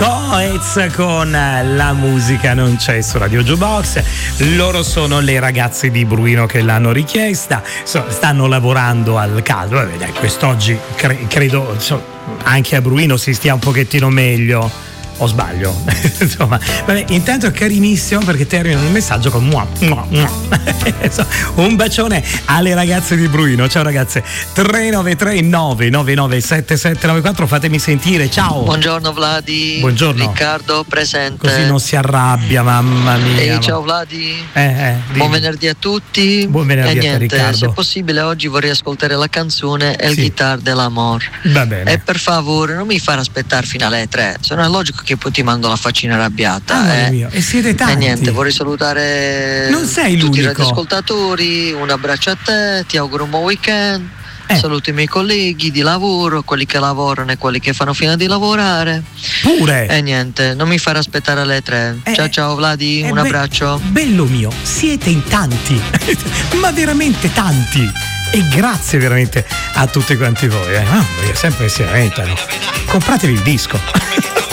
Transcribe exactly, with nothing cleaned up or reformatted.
Coez con La musica non c'è su Radio Jukebox. Loro sono le ragazze di Bruino che l'hanno richiesta, so, stanno lavorando al caldo. Vabbè, dai, quest'oggi cre- credo so, anche a Bruino si stia un pochettino meglio. O sbaglio? Insomma, vabbè, intanto carinissimo perché terminano il messaggio con mua, mua, mua. Un bacione alle ragazze di Bruino. Ciao ragazze. tre nove tre nove nove nove sette sette nove quattro, fatemi sentire. Ciao. Buongiorno Vladi. Buongiorno. Riccardo presente. Così non si arrabbia, mamma mia. Ehi, ma... ciao Vladi. Eh, eh, Buon venerdì a tutti. Buon venerdì e a te, niente, Riccardo. se possibile oggi vorrei ascoltare la canzone El Sì. Guitar dell'Amor. Va bene. E per favore non mi fare aspettare fino alle tre, se no è logico che poi ti mando la faccina arrabbiata. Amore eh. mio, e siete tanti. E niente, vorrei salutare Non sei tutti i l'unico. radioascoltatori, un abbraccio a te, ti auguro un buon weekend. Eh. Saluto i miei colleghi di lavoro, quelli che lavorano e quelli che fanno fino di lavorare. Pure. E niente, non mi fare aspettare alle tre. Eh, ciao ciao Vladi, eh, un be- abbraccio. Bello mio, siete in tanti, ma veramente tanti. E grazie veramente a tutti quanti voi. Eh. Ah, sempre si lamentano. Compratevi il disco.